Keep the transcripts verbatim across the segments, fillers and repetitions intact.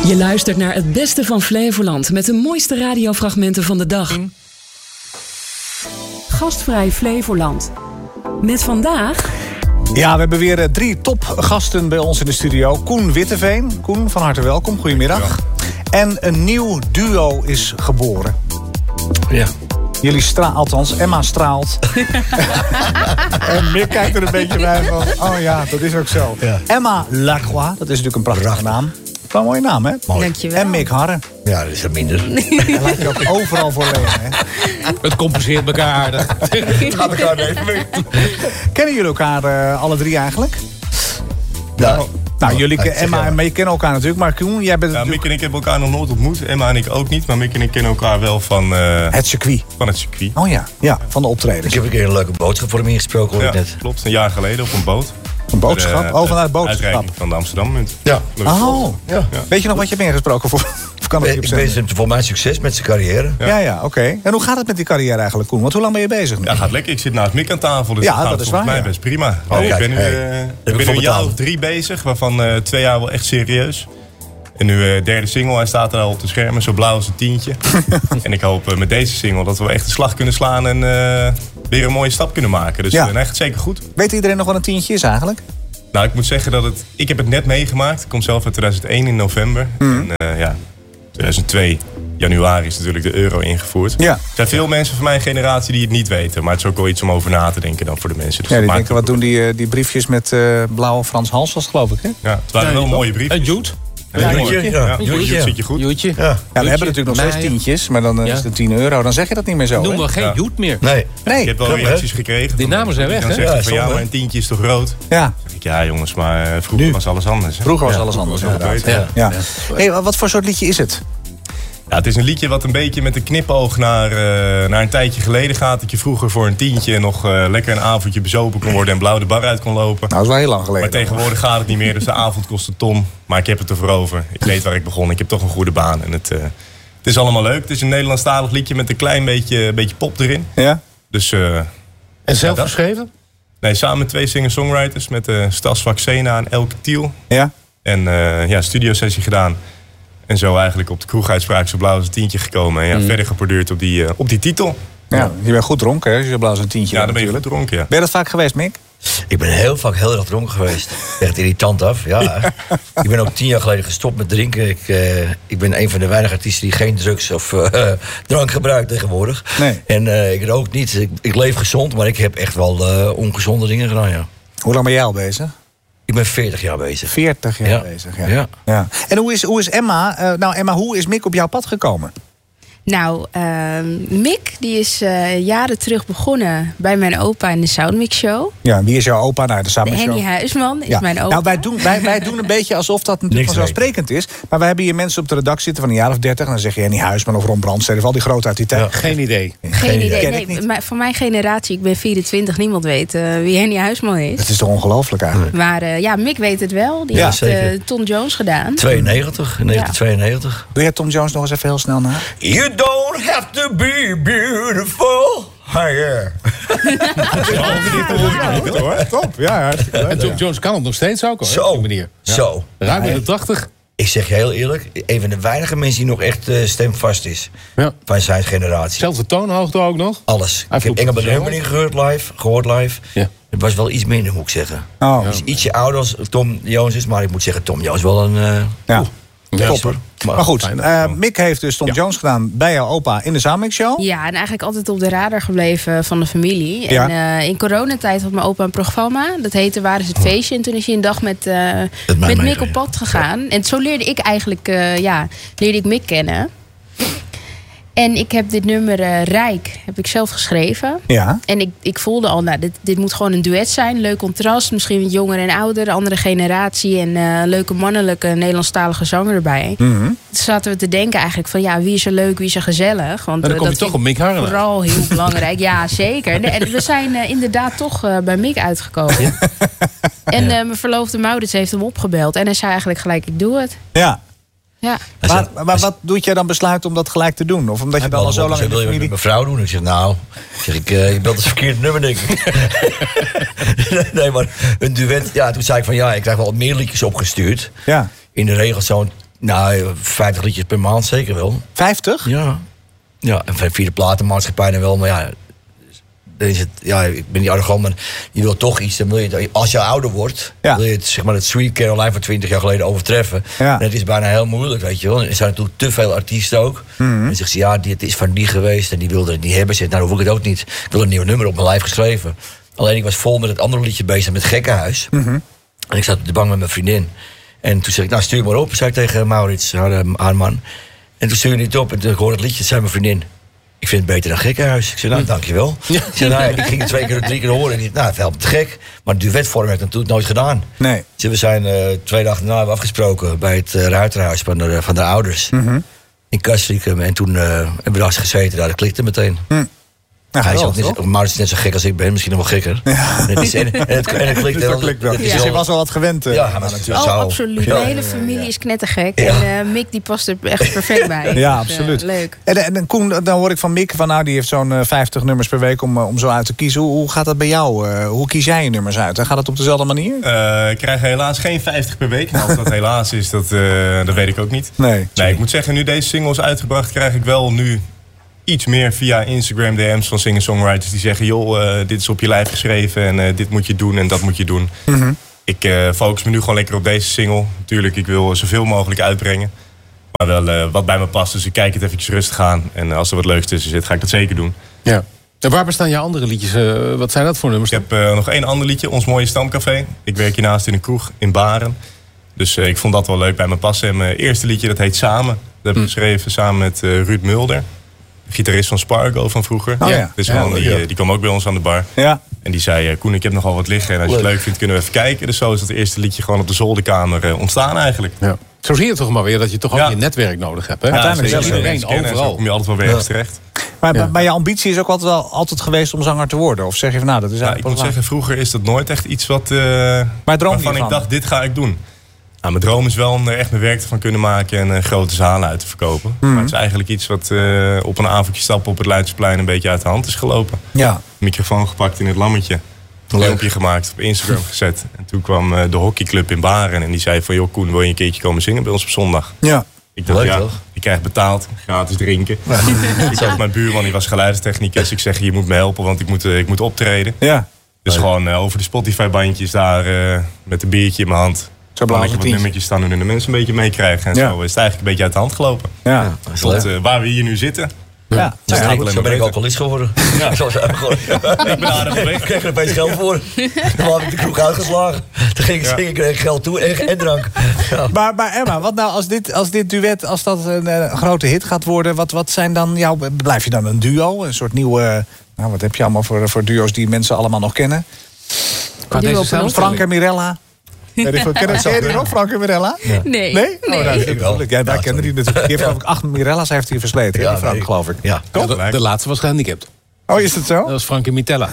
Je luistert naar het beste van Flevoland met de mooiste radiofragmenten van de dag. Gastvrij Flevoland. Met vandaag... Ja, we hebben weer uh, drie topgasten bij ons in de studio. Koen Witteveen. Koen, van harte welkom. Goedemiddag. Ja. En een nieuw duo is geboren. Ja. Jullie stralen, althans, Emma straalt. En Mick kijkt er een beetje bij van, oh ja, dat is ook zo. Ja. Emma Lacroix, dat is natuurlijk een prachtige Prachtig. naam. Een mooie naam, hè? Mooi. Dankjewel. En Mick Harren. Ja, dat is er minder. Hij laat je ook overal voor leven, hè? Het compenseert elkaar aardig. Het gaat elkaar even mee. Kennen jullie elkaar uh, alle drie eigenlijk? Ja. Nou, nou jullie, ja, Emma en Mick kennen elkaar natuurlijk. Maar Koen, jij bent ja, natuurlijk... Mick en ik hebben elkaar nog nooit ontmoet. Emma en ik ook niet. Maar Mick en ik kennen elkaar wel van... Uh, het circuit. Van het circuit. Oh ja, ja, van de optredens. Ik heb een keer een leuke boodschap voor hem ingesproken, hoor ja, ik net. Klopt, een jaar geleden op een boot. Een boodschap? De, oh, vanuit het boodschap. Uitreiking van de Amsterdam Munt. Ja. Oh, ja. ja. Weet je nog wat je hebt ingesproken voor? Of kan ik wens hem voor mij succes met zijn carrière. Ja, ja, ja oké. Okay. En hoe gaat het met die carrière eigenlijk, Koen? Want hoe lang ben je bezig nu? Ja, gaat lekker. Ik zit naast Mick aan tafel, dus ja, dat gaat dat is volgens waar, mij ja. best prima. Oh, ik kijk, ben nu, hey. uh, ik ben nu een jaar of drie bezig, waarvan uh, twee jaar wel echt serieus. En nu uh, derde single, hij staat er al op de schermen, zo blauw als een tientje. En ik hoop uh, met deze single dat we echt de slag kunnen slaan en uh, weer een mooie stap kunnen maken. Dus ja. uh, nee, gaat zeker goed. Weet iedereen nog wat een tientje is eigenlijk? Nou, ik moet zeggen dat het... Ik heb het net meegemaakt. Ik kom zelf uit tweeduizend één in november. Mm. En uh, ja, tweeduizend twee januari is natuurlijk de euro ingevoerd. Ja. Er zijn veel mensen van mijn generatie die het niet weten. Maar het is ook wel iets om over na te denken dan voor de mensen. Dus ja, die denken, wat doen die, die briefjes met uh, blauwe Frans Hals, was geloof ik, hè? Ja, het waren ja, wel mooie briefjes. En Joet. Ja, Joetje, ja. Ja, Joetje, zit je goed. Joetje. Ja. Ja, we hebben natuurlijk nog steeds tientjes, maar dan ja. is het tien euro. Dan zeg je dat niet meer zo. Noemen we geen ja. Joet meer. Nee. nee. Ik heb wel reacties gekregen. Die namen zijn weg, hè? Dan ja, van, ja, maar een tientje is toch rood? Ja. Dan zeg ik, ja jongens, maar vroeger nu. was alles anders. Hè? Vroeger was ja, alles anders, was inderdaad. Ja. Ja. Ja. Hey, wat voor soort liedje is het? Ja, het is een liedje wat een beetje met een knipoog naar, uh, naar een tijdje geleden gaat. Dat je vroeger voor een tientje nog uh, lekker een avondje bezopen kon worden en blauw de bar uit kon lopen. Nou, dat is wel heel lang geleden. Maar tegenwoordig gaat het niet meer, dus de avond kost een ton. Maar ik heb het ervoor over. Ik weet waar ik begon. Ik heb toch een goede baan. En het, uh, het is allemaal leuk. Het is een Nederlandstalig liedje met een klein beetje, beetje pop erin. Ja. Dus, uh, en zelf ja, geschreven? Nee, samen met twee singer-songwriters. Met uh, Stas Vaxena en Elke Thiel. Ja. En uh, ja, studiosessie gedaan. En zo eigenlijk op de kroeguitspraak zo blauw als een tientje gekomen. En ja, mm. verder geborduurd op die, uh, op die titel. Ja, ja, je bent goed dronken, hè? Als je blauw als een tientje. Ja, dan ben je goed dronken, ja. Ben je dat vaak geweest, Mick? Ik ben heel vaak heel erg dronken geweest. Echt irritant af, ja. Ik ben ook tien jaar geleden gestopt met drinken. Ik, uh, ik ben een van de weinige artiesten die geen drugs of uh, drank gebruikt tegenwoordig. Nee. En uh, ik rook niet. Ik, ik leef gezond, maar ik heb echt wel uh, ongezonde dingen gedaan, ja. Hoe lang ben jij al bezig? Ik ben veertig jaar bezig. veertig jaar ja. bezig, ja. ja. ja. En hoe is, hoe is Emma, uh, nou Emma, hoe is Mick op jouw pad gekomen? Nou, uh, Mick die is uh, jaren terug begonnen bij mijn opa in de Soundmix Show. Ja, wie is jouw opa? Nou, de Soundmix Show. Henny Huisman is ja. mijn opa. Nou, wij doen, wij, wij doen een beetje alsof dat natuurlijk vanzelfsprekend is. Maar wij hebben hier mensen op de redactie zitten van een jaar of dertig. En dan zeg je Henny Huisman of Ron Brandstede of al die grote uit die tijd. Ja. Geen idee. Geen, Geen idee. idee. Nee, maar van mijn generatie, ik ben vierentwintig, niemand weet uh, wie Henny Huisman is. Dat is toch ongelooflijk eigenlijk. Maar uh, ja, Mick weet het wel. Die ja, heeft uh, Tom Jones gedaan. tweeënnegentig, negentien tweeënnegentig. Ja. Doe jij Tom Jones nog eens even heel snel na? You don't have to be beautiful. Ah, yeah. ja, top. Ja, en Tom Jones kan het nog steeds ook, hoor. Zo. Op die manier. Ja. Zo. Ruim in de tachtig. Ik zeg je heel eerlijk, een van de weinige mensen die nog echt uh, stemvast is. Ja. Van zijn generatie. Zelfde toonhoogte ook nog? Alles. Hij ik heb Engelbert Humperdinck gehoord live. Gehoord live. Ja. Het was wel iets minder, moet ik zeggen. Oh. Hij is ietsje ouder als Tom Jones is, maar ik moet zeggen, Tom Jones is wel een... Uh, ja. Oeh. Ja, topper. Maar, maar goed, uh, Mick heeft dus Tom ja. Jones gedaan bij jouw opa in de Soundmix Show. Ja, en eigenlijk altijd op de radar gebleven van de familie. Ja. En uh, in coronatijd had mijn opa een programma. Dat heette Waar is het feestje? En toen is hij een dag met, uh, met Mick op pad gegaan. Ja. En zo leerde ik eigenlijk, uh, ja, leerde ik Mick kennen. En ik heb dit nummer uh, Rijk heb ik zelf geschreven. Ja. En ik, ik voelde al, nou, dit, dit moet gewoon een duet zijn. Leuk contrast, misschien wat jonger en ouder, andere generatie. En uh, leuke mannelijke Nederlandstalige zanger erbij. Mm-hmm. Toen zaten we te denken eigenlijk van, ja, wie is er leuk, wie is er gezellig. Want, en dan uh, kom je dat toch op Mick Harren. Vooral heel belangrijk, ja zeker. En we zijn uh, inderdaad toch uh, bij Mick uitgekomen. Ja. En uh, mijn verloofde Maurits heeft hem opgebeld. En hij zei eigenlijk gelijk, ik doe het. Ja. Ja. Maar, maar wat doet jij dan besluit om dat gelijk te doen? Of omdat je dan al zo lang in de familie... Wil je met mijn vrouw doen? Ik zeg, nou, zeg ik, uh, je belt het verkeerde nummer, denk ik. Nee, maar een duet. Ja, toen zei ik van, ja, ik krijg wel meer liedjes opgestuurd. Ja. In de regel zo'n Nou, vijftig liedjes per maand zeker wel. vijftig? Ja. Ja, en via de platenmaatschappij dan wel, maar ja... Dan is het, ja, ik ben niet arrogant, maar je wil toch iets. Dan wil je, als je ouder wordt, ja. wil je het, zeg maar, het Sweet Caroline van twintig jaar geleden overtreffen. Ja. En het is bijna heel moeilijk, weet je wel. Er zijn natuurlijk te veel artiesten ook. Mm-hmm. En dan zegt ze, ja, dit is van die geweest en die wilde het niet hebben. Zegt, nou, dan hoef ik het ook niet. Ik wil een nieuw nummer op mijn lijf geschreven. Alleen ik was vol met het andere liedje bezig, met Gekkenhuis. Mm-hmm. En ik zat op de bank met mijn vriendin. En toen zei ik, nou, stuur maar op, zei ik tegen Maurits, haar, haar man. En toen stuurde hij het op en toen ik hoorde het liedje, zei mijn vriendin... Ik vind het beter dan Gekkenhuis. Ik zei, nou, dankjewel. Ja. Ik zei, nou, ik ging het twee keer of drie keer horen. En ik nou, het helpt te gek. Maar de duetvorm heb ik natuurlijk nooit gedaan. Nee. Dus we zijn uh, twee dagen daarna afgesproken bij het uh, Ruiterhuis van de, van de ouders. Mm-hmm. In Kastrikum. En toen uh, hebben we daar gezeten. Daar, dat klikte meteen. Mm. Nou, hij is ook niet, Maurits is net zo gek als ik ben, misschien nog wel gekker. Ja. En het, is, en, en het, en het klikt wel. wel. Ja. Dus je was wel wat gewend. Uh, ja, maar natuurlijk oh, zo. absoluut. Ja. De hele familie is knettergek. Ja. En uh, Mick die past er echt perfect bij. Ja, dus, absoluut. Uh, leuk. En, en, en Koen, dan hoor ik van Mick van nou, die heeft zo'n uh, vijftig nummers per week om, uh, om zo uit te kiezen. Hoe, hoe gaat dat bij jou? Uh, hoe kies jij je nummers uit? Gaat het op dezelfde manier? Uh, ik krijg helaas geen vijftig per week. Nou, of dat helaas is, dat, uh, dat weet ik ook niet. Nee. Nee, ik moet zeggen, nu deze single is uitgebracht, krijg ik wel nu... iets meer via Instagram D M's van singer-songwriters die zeggen... joh, uh, dit is op je lijf geschreven en uh, dit moet je doen en dat moet je doen. Mm-hmm. Ik uh, focus me nu gewoon lekker op deze single. Natuurlijk, ik wil zoveel mogelijk uitbrengen. Maar wel uh, wat bij me past, dus ik kijk het eventjes rustig aan. En uh, als er wat leuks tussen zit, ga ik dat zeker doen. Ja. En waar bestaan je andere liedjes? Uh, wat zijn dat voor nummers? Ik heb uh, nog één ander liedje, Ons Mooie Stamcafé. Ik werk hiernaast in een kroeg in Baren. Dus uh, ik vond dat wel leuk bij me passen. En mijn eerste liedje, dat heet Samen. Dat heb ik mm. geschreven samen met uh, Ruud Mulder. Gitarist van Spargo van vroeger. Oh, ja. Dus ja, die, ja. die kwam ook bij ons aan de bar. Ja. En die zei, Koen, ik heb nogal wat liggen. En als je het leuk vindt, kunnen we even kijken. Dus zo is dat eerste liedje gewoon op de zolderkamer uh, ontstaan eigenlijk. Ja. Zo zie je toch maar weer dat je toch ook ja. je netwerk nodig hebt. Hè? Ja, uiteindelijk is iedereen overal. Zo kom je altijd wel weer ergens ja. terecht. Maar, ja. maar je ambitie is ook altijd, wel, altijd geweest om zanger te worden? Of zeg je van nou, dat is eigenlijk... Ja, ik moet zeggen, vroeger is dat nooit echt iets wat... Uh, maar droom waarvan ik dacht, dit ga ik doen. Nou, mijn droom is wel om er echt mijn werk van kunnen maken en uh, grote zalen uit te verkopen. Mm-hmm. Maar het is eigenlijk iets wat uh, op een avondje stappen op het Leidseplein een beetje uit de hand is gelopen. Ja. Microfoon gepakt in het lammetje. Een filmpje gemaakt, op Instagram gezet. En toen kwam uh, de hockeyclub in Baren en die zei van... joh Koen, wil je een keertje komen zingen bij ons op zondag? Ja. Ik dacht, leuk, ja, toch? Ik krijg betaald, gratis drinken. Ja. Ik zag mijn buurman, die was geluidstechnicus. Ik zeg, je moet me helpen, want ik moet, uh, ik moet optreden. Ja. Dus leuk. Gewoon uh, over de Spotify-bandjes daar uh, met een biertje in mijn hand... Zo kan ik wat nummertjes staan en de mensen een beetje meekrijgen. En ja. zo is het eigenlijk een beetje uit de hand gelopen. Ja, ja, tot uh, waar we hier nu zitten. Ja, ja. ja. ja. ja. Zo ben ik alcoholist geworden. Ja. Zo zijn we gewoon. Ik ben aardig weg. Ik kreeg er opeens geld voor. Toen had ik de kroeg uitgeslagen. Toen ging ik ja. zingen, kreeg ik geld toe en, en drank. Ja. Maar, maar Emma, wat nou als dit, als dit duet, als dat een, een grote hit gaat worden... Wat, wat zijn dan jouw... Blijf je dan een duo? Een soort nieuwe... Nou, wat heb je allemaal voor, voor duo's die mensen allemaal nog kennen? Frank en Mirella. Ja, die van, ken je die nog, Frank en Mirella? Ja. Nee. Nee? Oh, nee. Nou, ik wel. Ja, daar ja, kennen die natuurlijk. Die heeft geloof ik acht Mirella's heeft hij versleten. Ja, Frank, nee. geloof ik. Ja. Ja, de, de laatste was gehandicapt. Oh, is dat zo? Dat was Frank en Mitella.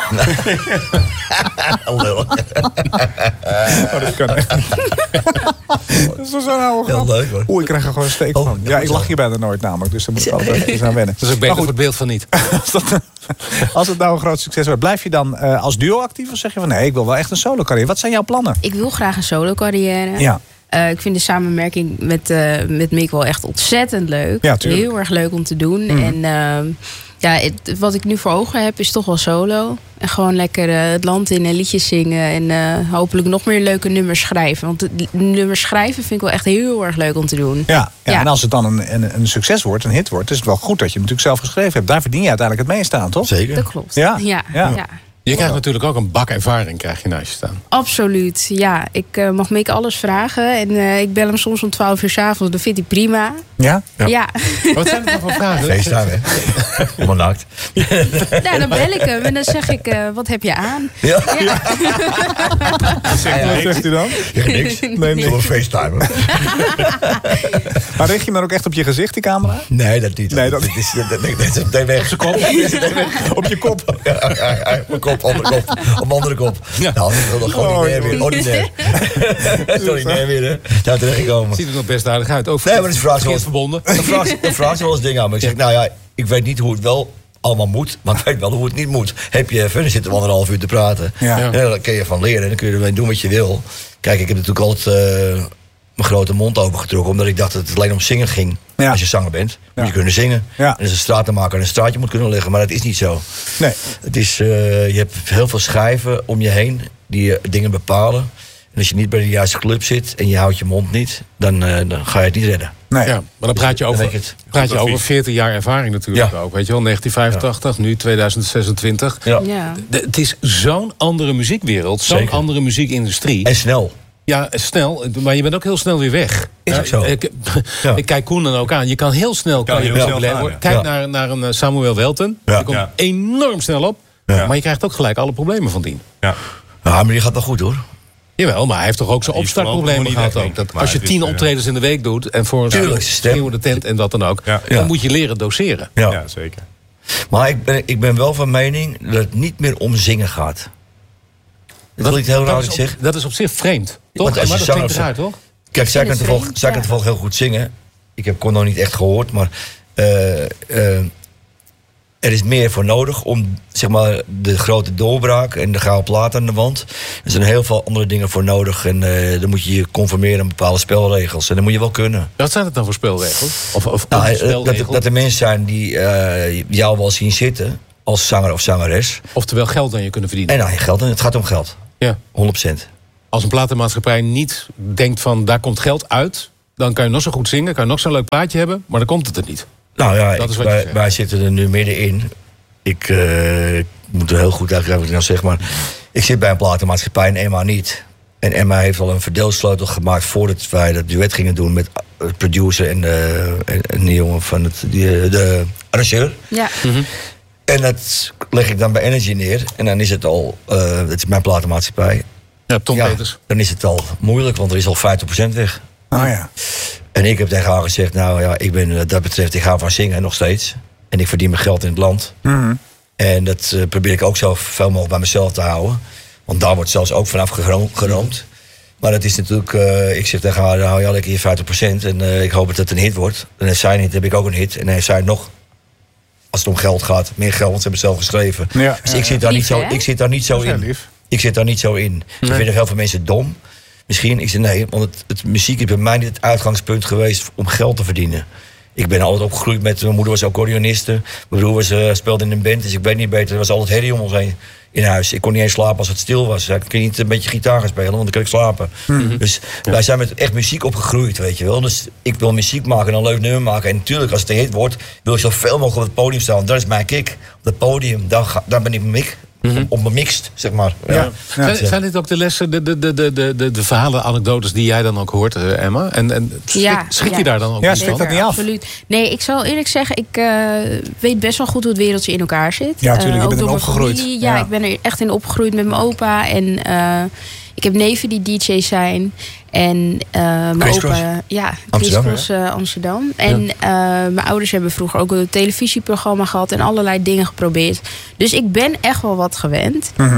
Lul. Oh, dat kan echt niet. Dat is zo'n oude grap. Heel leuk hoor. Oeh, ik krijg er gewoon een steek oh, van. Ja, ik lach hier bijna nooit namelijk. Dus daar moet ik altijd even aan wennen. Dat is ook beter voor het beeld van niet. Als, dat, als het nou een groot succes wordt, blijf je dan uh, als duo actief? Of zeg je van nee, ik wil wel echt een solo carrière? Wat zijn jouw plannen? Ik wil graag een solo carrière. Ja. Uh, ik vind de samenwerking met, uh, met Mick wel echt ontzettend leuk. Ja, heel erg leuk om te doen. Mm. En uh, ja, het, wat ik nu voor ogen heb is toch wel solo. En gewoon lekker uh, het land in en liedjes zingen. En uh, hopelijk nog meer leuke nummers schrijven. Want de nummers schrijven vind ik wel echt heel erg leuk om te doen. Ja, ja, ja. En als het dan een, een, een succes wordt, een hit wordt... is het wel goed dat je het natuurlijk zelf geschreven hebt. Daar verdien je uiteindelijk het meest aan, toch? Zeker. Dat klopt. Ja? Ja. ja. ja. Je krijgt natuurlijk ook een bak ervaring krijg je naast je staan. Absoluut, ja. Ik uh, mag Mick alles vragen. En uh, ik bel hem soms om twaalf uur 's avonds. Dat vindt hij prima. Ja? Ja. ja. Wat zijn er dan voor vragen? FaceTime, hè? Helemaal naakt. Nou, dan bel ik hem en dan zeg ik, uh, wat heb je aan? Ja. ja. ja. Wat zegt, zegt hij dan? Ja, niks. Nee, nee. Voor FaceTime. Maar richt je hem dan ook echt op je gezicht, die camera? Nee, dat niet. Nee, dat, dat is meteen weg. Op zijn kop? Op je kop? Ja, ja, ja, op mijn kop, op mijn kop. Op mijn andere kop. Ja. Nou, dat is gewoon oh, ordinair weer. Ordinair. Ordinair weer, hè. Daar terechtgekomen. Ziet er nog best aardig uit. Ook nee, maar dat is vervolgens verbonden. Dan vraagt ze wel eens dingen aan me. Ik zeg, nou ja, ik weet niet hoe het wel allemaal moet, maar ik weet wel hoe het niet moet. Heb je even, dan zitten we anderhalf uur te praten. Ja. En dan kun je van leren en dan kun je ermee doen wat je wil. Kijk, ik heb natuurlijk altijd uh, mijn grote mond opengetrokken. Omdat ik dacht dat het alleen om zingen ging. Ja. Als je zanger bent, moet ja. je kunnen zingen. Ja. En als een stratenmaker een straatje moet kunnen leggen. Maar dat is niet zo. Nee. Het is, uh, je hebt heel veel schijven om je heen die uh, dingen bepalen. En als je niet bij de juiste club zit en je houdt je mond niet, dan, uh, dan ga je het niet redden. Nee. Ja, maar dan praat je over, praat je over veertig jaar ervaring natuurlijk ja. ook. Weet je wel, negentien vijfentachtig, ja. nu tweeduizend zesentwintig. Ja. Ja. De, het is zo'n andere muziekwereld, zo'n Zeker. andere muziekindustrie. En snel. Ja, snel, maar je bent ook heel snel weer weg. Is ook zo. Ik, ja. ik kijk Koen dan ook aan. Je kan heel snel... Kan je heel snel gaan, ja. Kijk ja. naar, naar een Samuel Welten. Ja. Die komt ja. enorm snel op. Ja. Maar je krijgt ook gelijk alle problemen van dien. Ja, ja maar die gaat wel goed hoor. Jawel, maar hij heeft toch ook zijn ja, opstartproblemen gehad ook. Dat als je tien is, optredens in de week doet en voor een schreeuwende tent en wat dan ook, ja. dan ja. moet je leren doseren. Ja, ja zeker. Maar ik ben, ik ben wel van mening dat het niet meer om zingen gaat. Dat, dat wil ik heel raar zeggen. Dat is op zich vreemd. Toch? Want als maar je dat klinkt eruit, toch? Kijk, zij kan toevallig ja. heel goed zingen. Ik heb Kon nog niet echt gehoord, maar uh, uh, er is meer voor nodig om zeg maar, de grote doorbraak en de gouden plaat aan de wand. Er zijn heel veel andere dingen voor nodig. En uh, dan moet je je conformeren aan bepaalde spelregels. En dat moet je wel kunnen. Wat zijn het dan voor spelregels? Of, of nou, spelregels? Dat, dat er mensen zijn die uh, jou wel zien zitten als zanger of zangeres. Oftewel geld aan je kunnen verdienen. En nou, geld, en het gaat om geld. Ja. honderd procent. Als een platenmaatschappij niet denkt van daar komt geld uit, dan kan je nog zo goed zingen, kan je nog zo'n leuk plaatje hebben, maar dan komt het er niet. Nou ja, ik, wij, wij zitten er nu middenin. Ik, uh, ik moet er heel goed uitleggen wat ik nou zeg, maar ik zit bij een platenmaatschappij en Emma niet. En Emma heeft al een verdeelsleutel gemaakt voordat wij dat duet gingen doen met de producer en de, en, en de jongen van het, die, de arrangeur. Ja. Mm-hmm. En dat leg ik dan bij Energy neer. En dan is het al, uh, het is mijn platenmaatschappij. Ja, Tom ja, Peters. Dan is het al moeilijk, want er is al vijftig procent weg. Oh ja. En ik heb tegen haar gezegd, nou ja, ik ben wat dat betreft, ik ga van zingen nog steeds. En ik verdien mijn geld in het land. Mm-hmm. En dat uh, probeer ik ook zo veel mogelijk bij mezelf te houden. Want daar wordt zelfs ook vanaf geroomd. Maar dat is natuurlijk, uh, ik zeg tegen haar, nou ja, lekker je vijftig procent. En uh, ik hoop dat het een hit wordt. En als zij een hit, heb ik ook een hit. En dan heeft zij nog, als het om geld gaat, meer geld, want ze hebben het zelf geschreven. Ja, dus ja, ik, zit daar lief, niet zo, ik zit daar niet zo in. Lief. Ik zit daar niet zo in. Nee. Ik vind heel veel mensen dom. Misschien, ik zeg nee, want het, het, muziek is bij mij niet het uitgangspunt geweest om geld te verdienen. Ik ben altijd opgegroeid met, mijn moeder was accordeoniste. Mijn broer was, uh, speelde in een band, dus ik weet niet beter. Er was altijd herrie om ons heen in huis. Ik kon niet eens slapen als het stil was. Ik kon niet een beetje gitaar gaan spelen, want dan kan ik slapen. Mm-hmm. Dus ja. wij zijn met echt muziek opgegroeid, weet je wel. Dus ik wil muziek maken en een leuk nummer maken. En natuurlijk, als het een hit wordt, wil ik zoveel mogelijk op het podium staan. Dat is mijn kick. Op het podium, daar, ga, daar ben ik mik. Mm-hmm. Op bemixt, zeg maar. Ja. Ja. Ja. Zijn, zijn dit ook de lessen, de, de, de, de, de, de verhalen, anekdotes die jij dan ook hoort, uh, Emma? En, en schrik, ja, schrik ja. je daar dan ook ja, schrik dat niet af? Absoluut. Nee, ik zal eerlijk zeggen, ik uh, weet best wel goed hoe het wereldje in elkaar zit. Ja, natuurlijk. Uh, je bent er opgegroeid. Familie. Ja, ja, ik ben er echt in opgegroeid met mijn opa. En uh, ik heb neven die D J's zijn. En uh, mijn Crisscross. opa, ja, Amsterdam, Crisscross uh, Amsterdam. En ja. uh, mijn ouders hebben vroeger ook een televisieprogramma gehad en allerlei dingen geprobeerd. Dus ik ben echt wel wat gewend. Mm-hmm.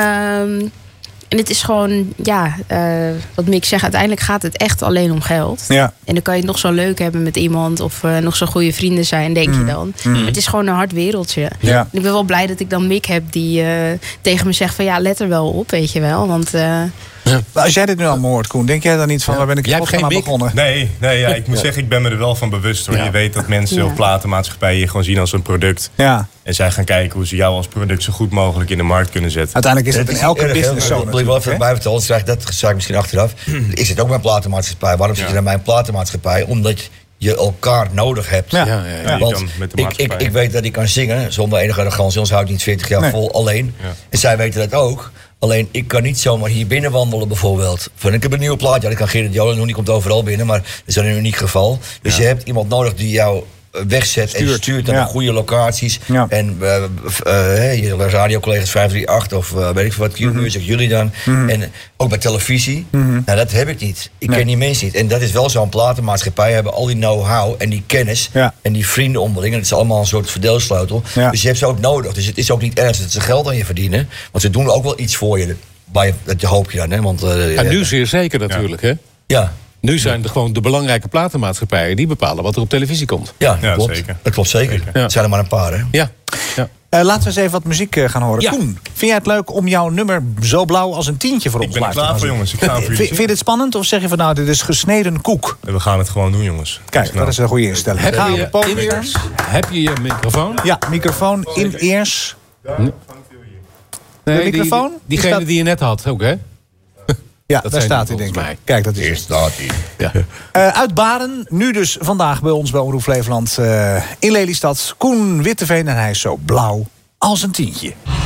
Um, en het is gewoon, ja, uh, wat Mick zegt, uiteindelijk gaat het echt alleen om geld. Ja. En dan kan je het nog zo leuk hebben met iemand of uh, nog zo goede vrienden zijn, denk mm. je dan. Mm. Het is gewoon een hard wereldje. Ja. En ik ben wel blij dat ik dan Mick heb die uh, tegen me zegt van ja, let er wel op, weet je wel. Want uh, ja. Als jij dit nu allemaal hoort, Koen, denk jij dan niet van ja. waar ben ik jij hebt geen aan Mick? begonnen? Nee, nee ja, ik moet ja. zeggen, ik ben me er wel van bewust. Hoor. Ja. Je weet dat mensen ja. op platenmaatschappijen je gewoon zien als een product. Ja. En zij gaan kijken hoe ze jou als product zo goed mogelijk in de markt kunnen zetten. Uiteindelijk is het, het in elke erg, business zo. Ik wil wel even bij vertellen, dat zeg ik misschien achteraf. Ik zit ook bij een platenmaatschappij. Waarom ja. zit je naar mijn platenmaatschappij? Omdat je elkaar nodig hebt. Ja. Ja, ja, ja. Want ik, ik, ik weet dat ik kan zingen zonder enige arrogantie, anders houd ik niet veertig jaar nee. vol alleen. Ja. En zij weten dat ook. Alleen, ik kan niet zomaar hier binnen wandelen bijvoorbeeld. Van, ik heb een nieuwe plaat, ja, dat kan Gerrit Joling doen, die komt overal binnen, maar dat is dan een uniek geval. Dus ja. je hebt iemand nodig die jou wegzet stuurt. en stuurt naar ja. goede locaties. Ja. En uh, uh, je radiocollega's vijf drie acht of uh, weet ik veel wat, Q-music, mm-hmm. jullie dan. Mm-hmm. En ook bij televisie. Mm-hmm. Nou, dat heb ik niet. Ik nee. ken die mensen niet. En dat is wel zo'n platenmaatschappij. hebben al die know-how en die kennis ja. en die vrienden onderling. En het is allemaal een soort verdeelsleutel. Ja. Dus je hebt ze ook nodig. Dus het is ook niet erg dat ze geld aan je verdienen. Want ze doen ook wel iets voor je. Waar je dat hoop je dan. Hè? Want, uh, en nu zeer zeker natuurlijk, ja. hè? Ja. Nu zijn er gewoon de belangrijke platenmaatschappijen die bepalen wat er op televisie komt. Ja, ja klopt. Zeker. Dat klopt zeker. zeker. Ja. Het zijn er maar een paar, hè? Ja. ja. Uh, laten we eens even wat muziek uh, gaan horen. Ja. Koen, vind jij het leuk om jouw nummer zo blauw als een tientje voor ons live te gaan? Ik ben er klaar voor, jongens. Ik ga voor jullie. Vind je dit spannend of zeg je van nou, dit is gesneden koek? We gaan het gewoon doen, jongens. Kijk, nou. Dat is een goede instelling. Heb je je, in eers, heb je je microfoon? Ja, microfoon in eers. Nee, de microfoon? Die, diegene die, staat... die je net had ook, hè? Ja, dat daar staat hij, denk ik. Mij. Kijk, dat is Hier staat hij. Ja. Uh, uit Baren, nu dus vandaag bij ons bij Omroep Flevoland uh, in Lelystad. Koen Witteveen en hij is zo blauw als een tientje.